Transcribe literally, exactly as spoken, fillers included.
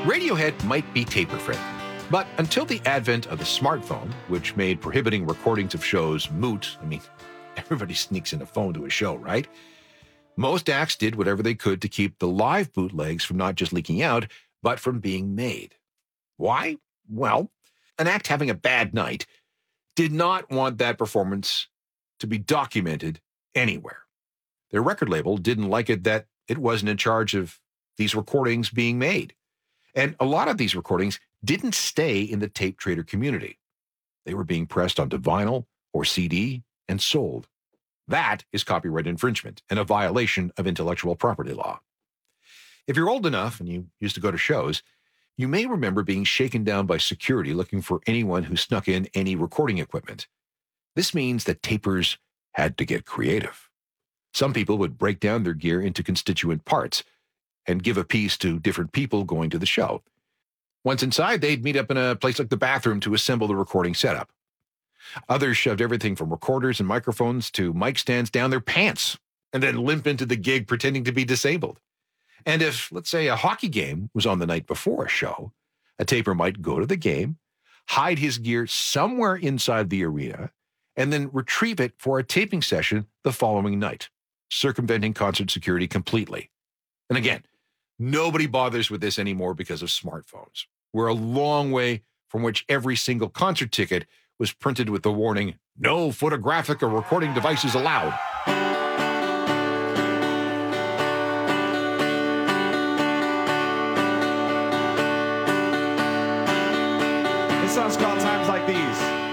Radiohead might be taper-friendly, but until the advent of the smartphone, which made prohibiting recordings of shows moot, I mean, everybody sneaks in a phone to a show, right? Most acts did whatever they could to keep the live bootlegs from not just leaking out, but from being made. Why? Well, an act having a bad night did not want that performance to be documented anywhere. Their record label didn't like it that it wasn't in charge of these recordings being made. And a lot of these recordings didn't stay in the tape trader community. They were being pressed onto vinyl or C D and sold. That is copyright infringement and a violation of intellectual property law. If you're old enough and you used to go to shows, you may remember being shaken down by security looking for anyone who snuck in any recording equipment. This means that tapers had to get creative. Some people would break down their gear into constituent parts and give a piece to different people going to the show. Once inside, they'd meet up in a place like the bathroom to assemble the recording setup. Others shoved everything from recorders and microphones to mic stands down their pants and then limp into the gig pretending to be disabled. And if, let's say, a hockey game was on the night before a show, a taper might go to the game, hide his gear somewhere inside the arena, and then retrieve it for a taping session the following night, circumventing concert security completely. And again, nobody bothers with this anymore because of smartphones. We're a long way from which every single concert ticket was printed with the warning, "No photographic or recording devices allowed." This song's called Times Like These.